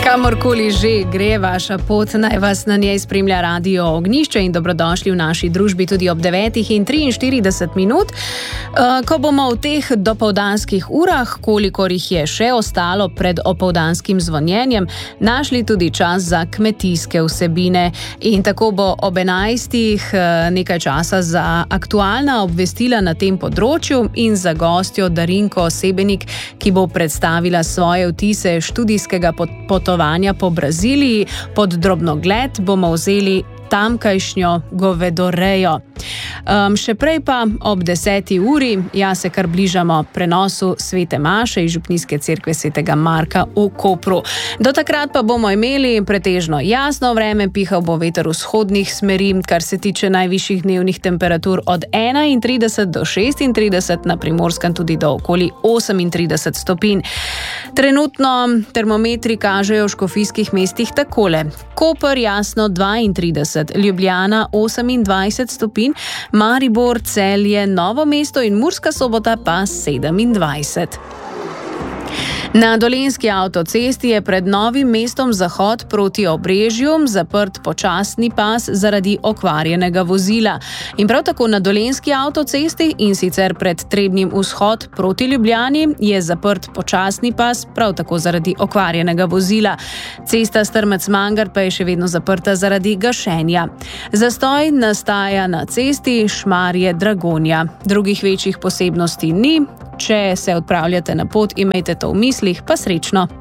Kamorkoli že gre vaša pot, naj vas na njej spremlja Radio Ognjišče in dobrodošli v naši družbi tudi ob 9:43, ko bomo v teh dopoldanskih urah, kolikor jih je še ostalo pred opoldanskim zvonjenjem, našli tudi čas za kmetijske vsebine. In tako bo ob 11 nekaj časa za aktualna obvestila na tem področju in za gostjo Darinko Sebenik, ki bo predstavila svoje vtise študijskega potovanja po Braziliji. Pod drobnogled bomo vzeli tamkajšnjo govedorejo. Še prej pa ob 10. uri, se kar bližamo prenosu Svete Maše iz Župnijske cerkve Svetega Marka v Kopru. Do takrat pa bomo imeli pretežno jasno vreme, pihal bo veter vzhodnih smeri, kar se tiče najvišjih dnevnih temperatur od 31 do 36, na Primorskem tudi do okoli 38 stopinj. Trenutno termometri kažejo v škofijskih mestih takole: Koper jasno 32, Ljubljana 28 stopinj, Maribor, Celje, Novo mesto in Murska Sobota pa 27. Na Dolenjski avtocesti je pred Novim mestom zahod proti Obrežju zaprt počasni pas zaradi okvarjenega vozila. In prav tako na Dolenjski avtocesti, in sicer pred Trebnjem vzhod proti Ljubljani, je zaprt počasni pas, prav tako zaradi okvarjenega vozila. Cesta Strmec-Mangart pa je še vedno zaprta zaradi gašenja. Zastoj nastaja na cesti Šmarje-Dragonja. Drugih večjih posebnosti ni. Če se odpravljate na pot, imejte to v mislih, pa srečno.